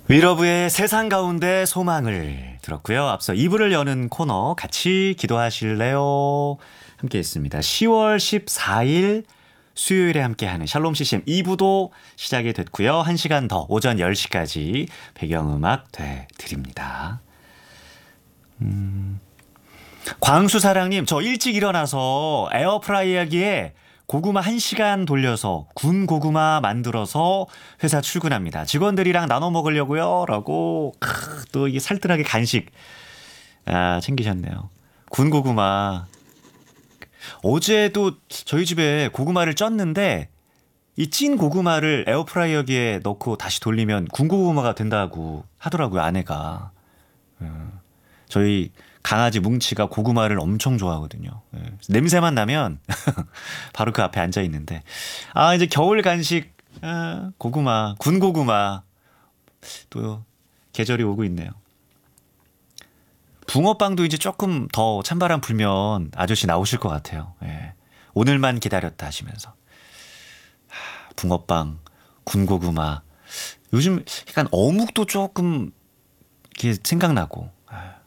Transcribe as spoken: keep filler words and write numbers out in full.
위러브의 세상 가운데 소망을 들었고요. 앞서 이 부를 여는 코너 같이 기도하실래요? 함께 했습니다. 시월 십사일 수요일에 함께하는 샬롬 씨씨엠 이 부도 시작이 됐고요. 한 시간 더 오전 열 시까지 배경음악 되드립니다. 음, 광수사랑님, 저 일찍 일어나서 에어프라이어기에 고구마 한 시간 돌려서 군 고구마 만들어서 회사 출근합니다. 직원들이랑 나눠 먹으려고요. 라고 크, 또 이게 살뜰하게 간식 아, 챙기셨네요. 군 고구마. 어제도 저희 집에 고구마를 쪘는데 이 찐 고구마를 에어프라이어기에 넣고 다시 돌리면 군 고구마가 된다고 하더라고요. 아내가. 음, 저희 강아지 뭉치가 고구마를 엄청 좋아하거든요. 예. 냄새만 나면 바로 그 앞에 앉아 있는데, 아 이제 겨울 간식 아, 고구마, 군 고구마 또 계절이 오고 있네요. 붕어빵도 이제 조금 더 찬바람 불면 아저씨 나오실 것 같아요. 예. 오늘만 기다렸다 하시면서 하, 붕어빵, 군 고구마, 요즘 약간 어묵도 조금 이렇게 생각나고. 아.